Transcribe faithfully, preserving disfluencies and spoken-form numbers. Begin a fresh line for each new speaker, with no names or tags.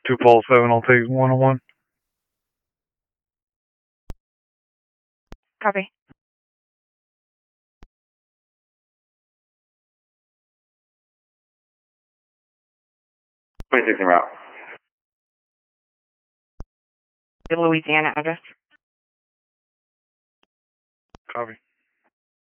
two Paul seven, I'll take one oh one.
Copy.
twenty-six en route.
The Louisiana address.
Copy.